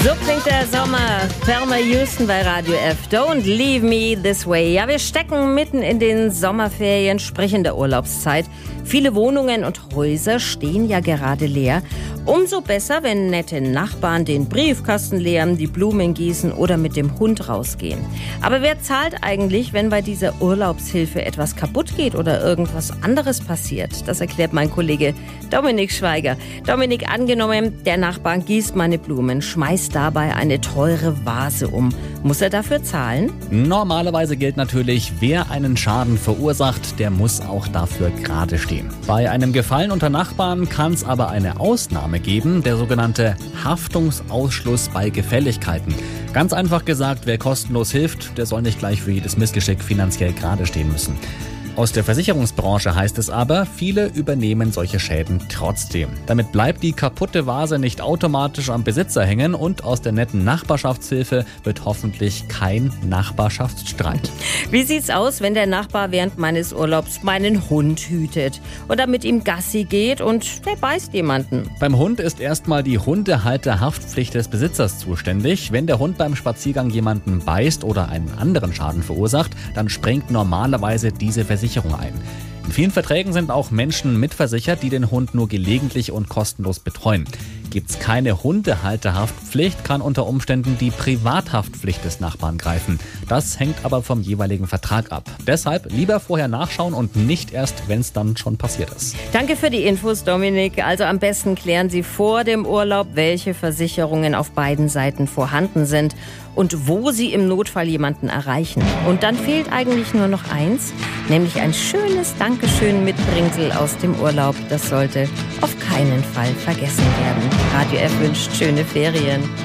So klingt der Sommer. Thelma Houston bei Radio F. Don't leave me this way. Ja, wir stecken mitten in den Sommerferien, sprich in der Urlaubszeit. Viele Wohnungen und Häuser stehen ja gerade leer. Umso besser, wenn nette Nachbarn den Briefkasten leeren, die Blumen gießen oder mit dem Hund rausgehen. Aber wer zahlt eigentlich, wenn bei dieser Urlaubshilfe etwas kaputt geht oder irgendwas anderes passiert? Das erklärt mein Kollege Dominik Schweiger. Dominik, angenommen, der Nachbar gießt meine Blumen, schmeißt dabei eine teure Vase um. Muss er dafür zahlen? Normalerweise gilt natürlich, wer einen Schaden verursacht, der muss auch dafür gerade stehen. Bei einem Gefallen unter Nachbarn kann es aber eine Ausnahme geben, der sogenannte Haftungsausschluss bei Gefälligkeiten. Ganz einfach gesagt, wer kostenlos hilft, der soll nicht gleich für jedes Missgeschick finanziell gerade stehen müssen. Aus der Versicherungsbranche heißt es aber, viele übernehmen solche Schäden trotzdem. Damit bleibt die kaputte Vase nicht automatisch am Besitzer hängen und aus der netten Nachbarschaftshilfe wird hoffentlich kein Nachbarschaftsstreit. Wie sieht's aus, wenn der Nachbar während meines Urlaubs meinen Hund hütet oder mit ihm Gassi geht und der beißt jemanden? Beim Hund ist erstmal die Hundehalterhaftpflicht des Besitzers zuständig. Wenn der Hund beim Spaziergang jemanden beißt oder einen anderen Schaden verursacht, dann springt normalerweise diese Versicherung ein. In vielen Verträgen sind auch Menschen mitversichert, die den Hund nur gelegentlich und kostenlos betreuen. Gibt es keine Hundehalterhaftpflicht, kann unter Umständen die Privathaftpflicht des Nachbarn greifen. Das hängt aber vom jeweiligen Vertrag ab. Deshalb lieber vorher nachschauen und nicht erst, wenn es dann schon passiert ist. Danke für die Infos, Dominik. Also am besten klären Sie vor dem Urlaub, welche Versicherungen auf beiden Seiten vorhanden sind und wo Sie im Notfall jemanden erreichen. Und dann fehlt eigentlich nur noch eins, nämlich ein schönes Dankeschön-Mitbringsel aus dem Urlaub. Das sollte auf keinen Fall vergessen werden. Radio F wünscht schöne Ferien.